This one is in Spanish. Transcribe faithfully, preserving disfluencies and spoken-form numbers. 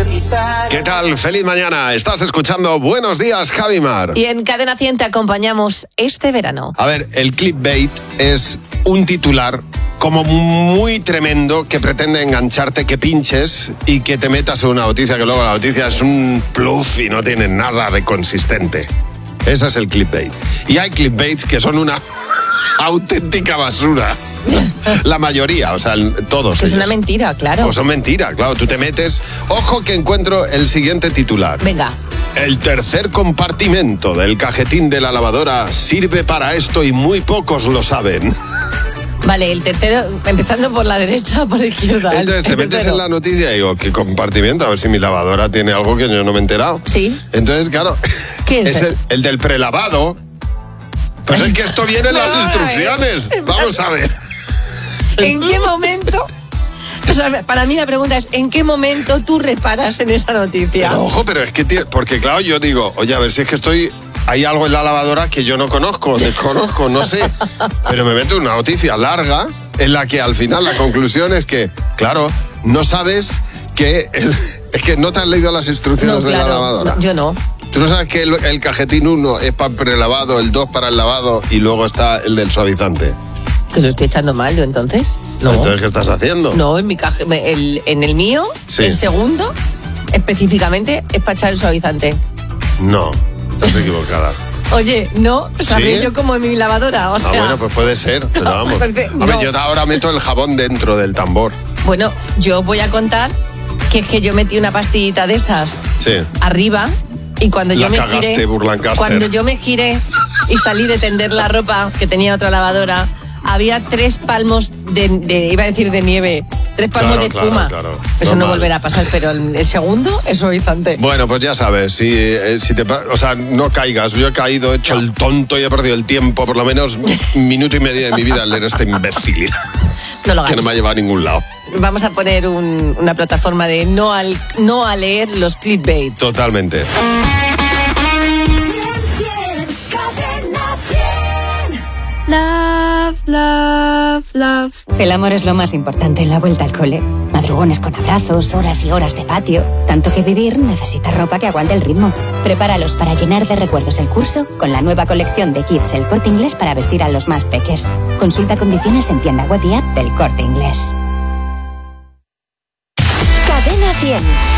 ¿Qué tal? Feliz mañana. Estás escuchando Buenos Días, Javimar. Y en Cadena cien te acompañamos este verano. A ver, el clickbait es un titular como muy tremendo que pretende engancharte, que pinches y que te metas en una noticia que luego la noticia es un bluff y no tiene nada de consistente. Ese es el clickbait. Y hay clickbaits que son una auténtica basura. La mayoría, o sea, todos. Es ellos. Una mentira, claro. Pues son mentiras, claro. Tú te metes. Ojo que encuentro el siguiente titular. Venga. El tercer compartimento del cajetín de la lavadora sirve para esto y muy pocos lo saben. Vale, el tercero, empezando por la derecha, por la izquierda. Entonces te metes en la noticia y digo, ¿qué compartimento? A ver si mi lavadora tiene algo que yo no me he enterado. Sí. Entonces, claro, ¿qué es, es el, el del prelavado. Pues es que esto viene en las instrucciones. Vamos a ver. ¿En qué momento? O sea, para mí la pregunta es, ¿en qué momento tú reparas en esa noticia? Pero, ojo, pero es que, porque claro, yo digo, oye, a ver si es que estoy... Hay algo en la lavadora que yo no conozco, desconozco, no sé. Pero me meto una noticia larga en la que al final la conclusión es que, claro, no sabes que... El, es que no te has leído las instrucciones no, de claro, la lavadora. No, yo no. Tú no sabes que el, el cajetín uno es para el prelavado, el dos para el lavado y luego está el del suavizante. ¿Que lo estoy echando mal yo entonces? No. ¿Entonces qué estás haciendo? No, en mi caja, el, en el mío, sí. El segundo, específicamente, es para echar el suavizante. No, estás equivocada. Oye, no, ¿sabéis ¿Sí? yo como en mi lavadora? O sea... Ah, bueno, pues puede ser, pero vamos. Porque, no. A ver, yo ahora meto el jabón dentro del tambor. Bueno, yo voy a contar que es que yo metí una pastillita de esas sí. arriba y cuando la yo me cagaste, giré, Burlancaster. cuando yo me giré y salí de tender la ropa que tenía otra lavadora, había tres palmos de, de iba a decir de nieve, tres palmos claro, de espuma. Claro, claro. Eso Normal. no volverá a pasar, pero el, el segundo es suavizante. Bueno, pues ya sabes, si, si te, o sea, no caigas. Yo he caído, he hecho el tonto y he perdido el tiempo, por lo menos un minuto y medio de mi vida en leer esta imbécil. No lo hagas. Que no me ha llevado a ningún lado. Vamos a poner un, una plataforma de no, al, no a leer los clickbait. Totalmente. Love, love, love. El amor es lo más importante en la vuelta al cole. Madrugones con abrazos, horas y horas de patio. Tanto que vivir necesita ropa que aguante el ritmo. Prepáralos para llenar de recuerdos el curso con la nueva colección de kits El Corte Inglés para vestir a los más peques. Consulta condiciones en tienda web y app del Corte Inglés. Cadena cien.